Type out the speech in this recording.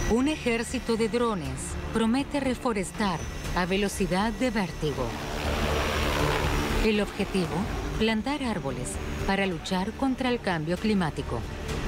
Un ejército de drones promete reforestar a velocidad de vértigo. El objetivo, plantar árboles para luchar contra el cambio climático.